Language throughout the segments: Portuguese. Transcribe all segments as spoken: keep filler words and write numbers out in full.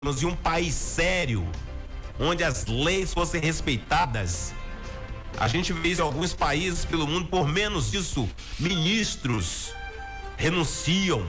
em um país sério, onde as leis fossem respeitadas. A gente vê isso em alguns países pelo mundo, por menos disso, ministros renunciam.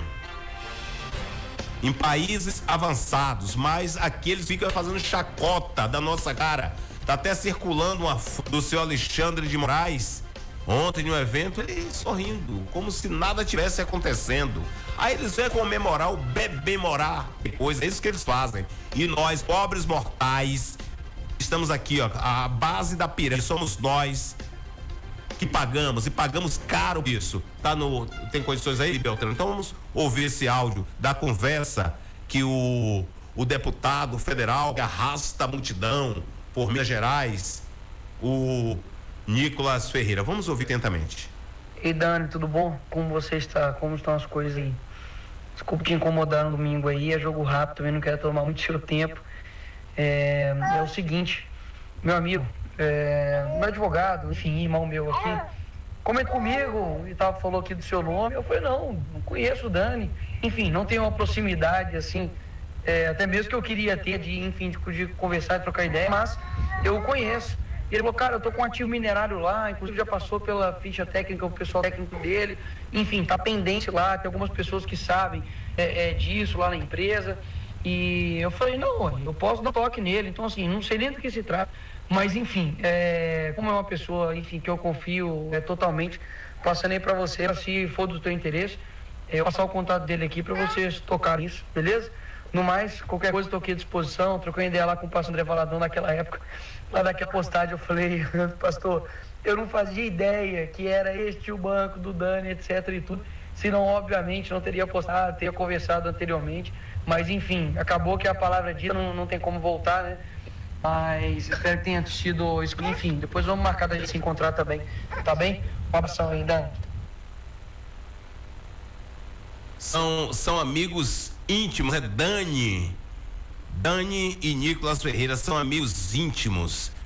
Em países avançados, mas aqui eles ficam fazendo chacota da nossa cara. Tá até circulando uma foto do seu Alexandre de Moraes, ontem, em um evento, ele sorrindo, como se nada tivesse acontecendo. Aí eles vêm comemorar o bebê morar, depois é isso que eles fazem. E nós, pobres mortais, estamos aqui, ó, a base da pirâmide, somos nós que pagamos, e pagamos caro isso. Tá no, tem condições aí, Beltrano? Então vamos ouvir esse áudio da conversa que o, o deputado federal que arrasta a multidão por Minas Gerais, o Nicolas Ferreira. Vamos ouvir atentamente. Ei, Dani, tudo bom? Como você está? Como estão as coisas aí? Desculpa te incomodar no domingo aí, é jogo rápido, também não quero tomar muito seu tempo. É, é o seguinte, meu amigo, é, meu advogado, enfim, irmão meu aqui, comentou comigo e tal, falou aqui do seu nome. Eu falei, não, não conheço o Dani. Enfim, não tenho uma proximidade assim, é, até mesmo que eu queria ter de, enfim, de, de conversar e trocar ideia, mas eu o conheço. Ele falou, cara, eu tô com um ativo minerário lá, inclusive já passou pela ficha técnica, o pessoal técnico dele, enfim, tá pendente lá, tem algumas pessoas que sabem é, é, disso lá na empresa. E eu falei, não, eu posso dar toque nele, então assim, não sei nem do que se trata, mas enfim, é, como é uma pessoa, enfim, que eu confio é, totalmente, passando aí pra você, se for do teu interesse, é, eu passar o contato dele aqui pra vocês tocarem isso, beleza? No mais, qualquer coisa estou aqui à disposição. Troquei ideia lá com o pastor André Valadão naquela época, lá daquela postagem eu falei, pastor, eu não fazia ideia que era este o banco do Dani, etc e tudo, senão obviamente não teria postado, teria conversado anteriormente, mas enfim, acabou que a palavra dita, não, não tem como voltar, né? Mas espero que tenha sido, enfim, depois vamos marcar da gente se encontrar também, tá bem? Um abração aí, Dani. São, são amigos íntimos, é Dani. Dani e Nicolas Ferreira são amigos íntimos.